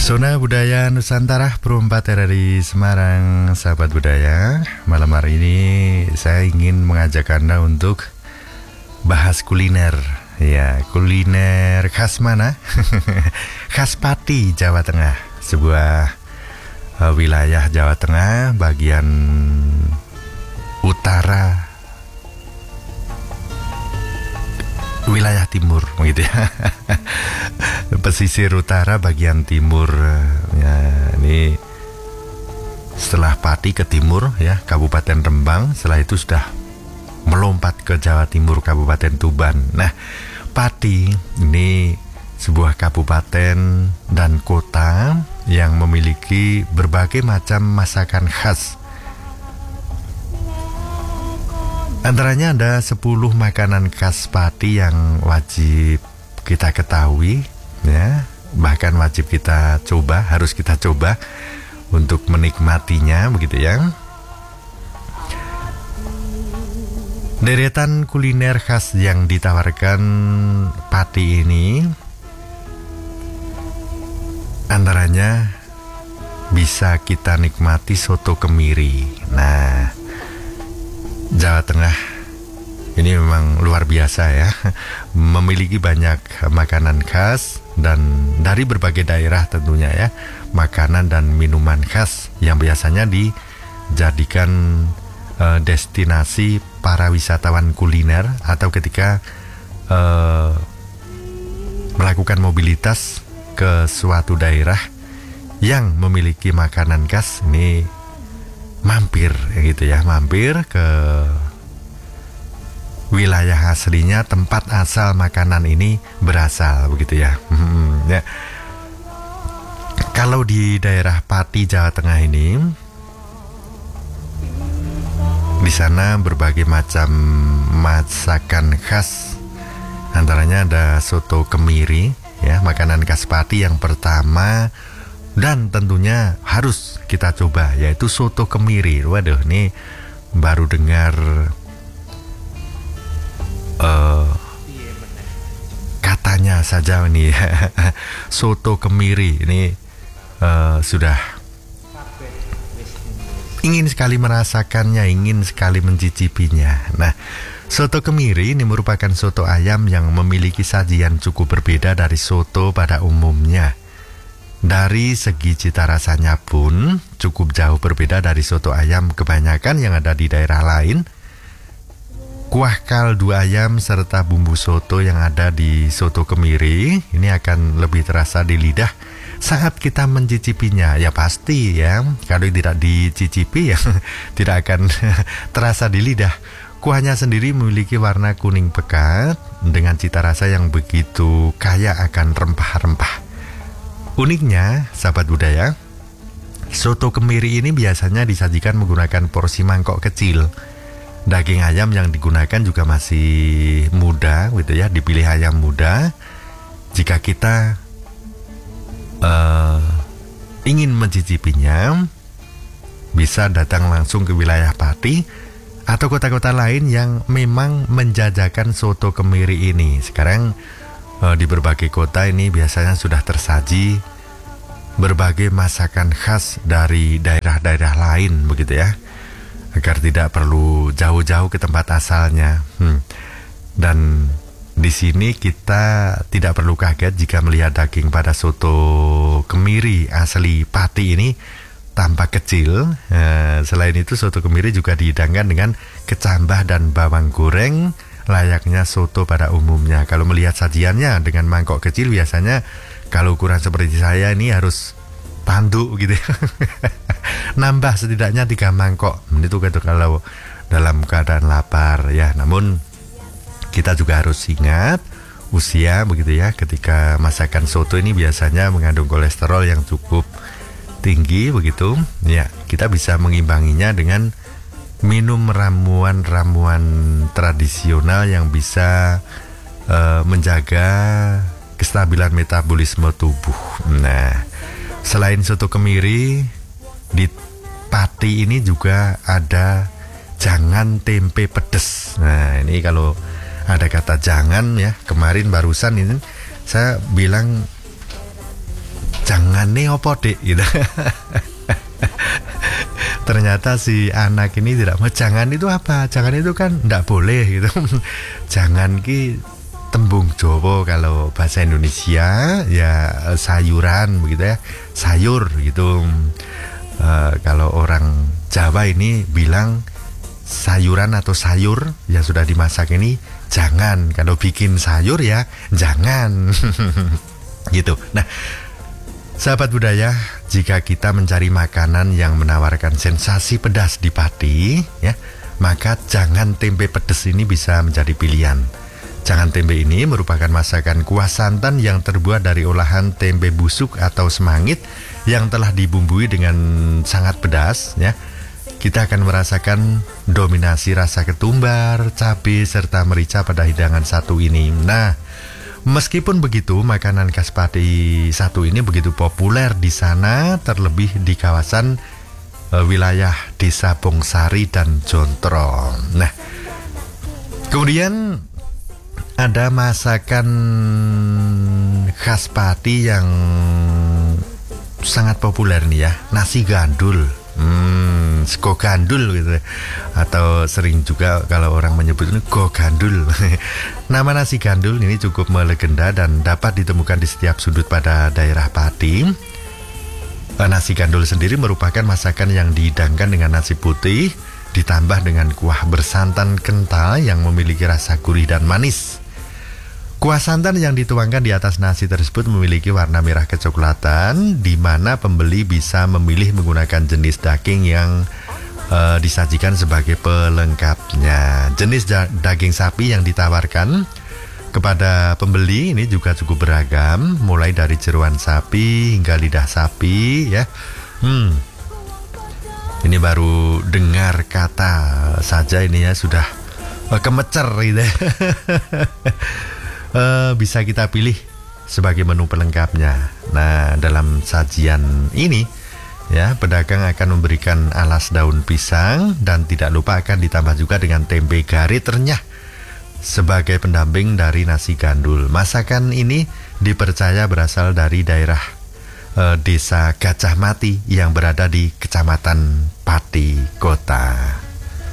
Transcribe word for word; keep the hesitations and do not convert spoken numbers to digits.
Pesona Budaya Nusantara Pro empat R R I Semarang. Sahabat budaya, malam hari ini saya ingin mengajak Anda untuk bahas kuliner. Ya, kuliner khas mana? Khas Pati, Jawa Tengah. Sebuah uh, wilayah Jawa Tengah bagian utara wilayah timur gitu ya. Pesisir utara bagian timur ya, ini setelah Pati ke timur ya, Kabupaten Rembang. Setelah itu sudah melompat ke Jawa Timur, Kabupaten Tuban. Nah, Pati ini sebuah kabupaten dan kota yang memiliki berbagai macam masakan khas. Antaranya ada sepuluh makanan khas Pati yang wajib kita ketahui ya, bahkan wajib kita coba, harus kita coba untuk menikmatinya begitu ya. Deretan kuliner khas yang ditawarkan Pati ini antaranya bisa kita nikmati soto kemiri. Nah, Jawa Tengah ini memang luar biasa ya, memiliki banyak makanan khas dan dari berbagai daerah tentunya ya, makanan dan minuman khas yang biasanya dijadikan uh, destinasi para wisatawan kuliner atau ketika uh, melakukan mobilitas ke suatu daerah yang memiliki makanan khas, ini mampir gitu ya, mampir ke wilayah aslinya, tempat asal makanan ini berasal begitu ya. Hmm, ya. Kalau di daerah Pati, Jawa Tengah ini, di sana berbagai macam masakan khas. Antaranya ada soto kemiri ya, makanan khas Pati yang pertama dan tentunya harus kita coba, yaitu soto kemiri. Waduh, ini baru dengar uh, katanya saja ini soto kemiri ini uh, sudah ingin sekali merasakannya, ingin sekali mencicipinya. Nah, soto kemiri ini merupakan soto ayam yang memiliki sajian cukup berbeda dari soto pada umumnya. Dari segi cita rasanya pun cukup jauh berbeda dari soto ayam kebanyakan yang ada di daerah lain. Kuah kaldu ayam serta bumbu soto yang ada di soto kemiri ini akan lebih terasa di lidah saat kita mencicipinya. Ya pasti ya, kalau tidak dicicipi ya tidak akan terasa di lidah. Kuahnya sendiri memiliki warna kuning pekat dengan cita rasa yang begitu kaya akan rempah-rempah. Uniknya, sahabat budaya, soto kemiri ini biasanya disajikan menggunakan porsi mangkok kecil. Daging ayam yang digunakan juga masih muda, gitu ya, dipilih ayam muda. Jika kita uh, ingin mencicipinya, bisa datang langsung ke wilayah Pati atau kota-kota lain yang memang menjajakan soto kemiri ini. Sekarang di berbagai kota ini biasanya sudah tersaji berbagai masakan khas dari daerah-daerah lain begitu ya, agar tidak perlu jauh-jauh ke tempat asalnya. Hmm. Dan di sini kita tidak perlu kaget jika melihat daging pada soto kemiri asli Pati ini tampak kecil. Eh, selain itu soto kemiri juga dihidangkan dengan kecambah dan bawang goreng layaknya soto pada umumnya. Kalau melihat sajiannya dengan mangkok kecil, biasanya kalau ukuran seperti saya ini harus tanduk gitu ya. Nambah setidaknya tiga mangkok. Itu kalau dalam keadaan lapar ya. Namun kita juga harus ingat usia begitu ya. Ketika masakan soto ini biasanya mengandung kolesterol yang cukup tinggi begitu ya. Kita bisa mengimbanginya dengan minum ramuan-ramuan tradisional yang bisa uh, menjaga kestabilan metabolisme tubuh. Nah, selain soto kemiri, di Pati ini juga ada jangan tempe pedes. Nah, ini kalau ada kata jangan ya, kemarin barusan ini saya bilang jangane opo dek gitu. Ternyata si anak ini tidak mau. Jangan itu apa? Jangan itu kan tidak boleh gitu. Jangan ki tembung Jawa, kalau bahasa Indonesia ya sayuran begitu ya, sayur gitu. Uh, kalau orang Jawa ini bilang sayuran atau sayur yang sudah dimasak ini jangan. Kalau bikin sayur ya jangan. Gitu. Nah, sahabat budaya, jika kita mencari makanan yang menawarkan sensasi pedas di pati, ya, maka jangan tempe pedas ini bisa menjadi pilihan. Jangan tempe ini merupakan masakan kuah santan yang terbuat dari olahan tempe busuk atau semangit yang telah dibumbui dengan sangat pedas, ya. Kita akan merasakan dominasi rasa ketumbar, cabai, serta merica pada hidangan satu ini. Nah, meskipun begitu, makanan khas Pati satu ini begitu populer di sana, terlebih di kawasan e, wilayah Desa Bongsari dan Jontro. Nah, kemudian ada masakan khas Pati yang sangat populer nih ya, nasi gandul. Hmm, sego gandul gitu, atau sering juga kalau orang menyebut ini go gandul. Nama nasi gandul ini cukup melegenda dan dapat ditemukan di setiap sudut pada daerah Pati. Nasi gandul sendiri merupakan masakan yang dihidangkan dengan nasi putih ditambah dengan kuah bersantan kental yang memiliki rasa gurih dan manis. Kuah santan yang dituangkan di atas nasi tersebut memiliki warna merah kecoklatan, di mana pembeli bisa memilih menggunakan jenis daging yang uh, disajikan sebagai pelengkapnya. Jenis da- daging sapi yang ditawarkan kepada pembeli ini juga cukup beragam, mulai dari jeroan sapi hingga lidah sapi, ya. Hmm. Ini baru dengar kata saja ini ya sudah uh, kemecer gitu. Uh, bisa kita pilih sebagai menu pelengkapnya. Nah, dalam sajian ini ya, pedagang akan memberikan alas daun pisang dan tidak lupa akan ditambah juga dengan tempe garit renyah sebagai pendamping dari nasi gandul. Masakan ini dipercaya berasal dari daerah uh, Desa Gajah Mati yang berada di Kecamatan Pati Kota.